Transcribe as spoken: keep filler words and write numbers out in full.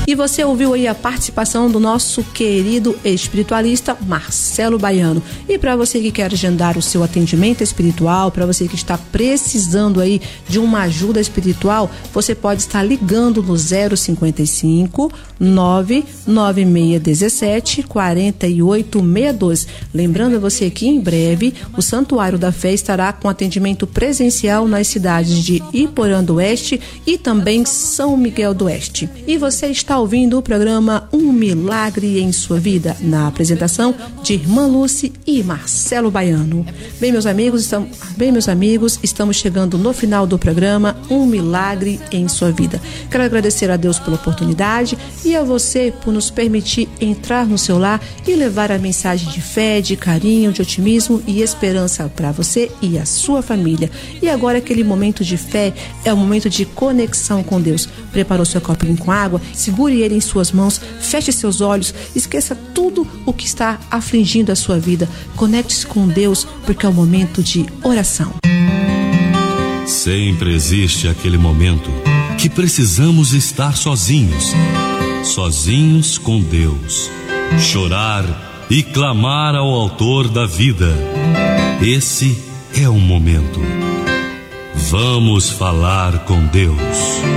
E você ouviu aí a participação do nosso querido espiritualista Marcelo Baiano. E para você que quer agendar o seu atendimento espiritual, para você que está precisando aí de uma ajuda espiritual, você pode estar ligando no zero cinquenta e cinco, nove nove seis um sete, quatro oito seis dois. Lembrando a você que em breve o Santuário da Fé estará com atendimento presencial nas cidades de Iporã do Oeste e também São Miguel do Oeste. E você está ouvindo o programa Um Milagre em Sua Vida, na apresentação de Irmã Lúcia e Marcelo Baiano. Bem, meus amigos, estamos, bem, meus amigos, estamos chegando no final do programa Um Milagre em Sua Vida. Quero agradecer a Deus pela oportunidade e a você por nos permitir entrar no seu lar e levar a mensagem de fé, de carinho, de otimismo e esperança para você e a sua família. E agora aquele momento de fé é o momento de conexão com Deus. Preparou seu copinho com água? Segure ele em suas mãos, feche seus olhos, esqueça tudo o que está afligindo a sua vida. Conecte-se com Deus, porque é o momento de oração. Sempre existe aquele momento que precisamos estar sozinhos, sozinhos com Deus, chorar e clamar ao Autor da vida. Esse é o momento. Vamos falar com Deus.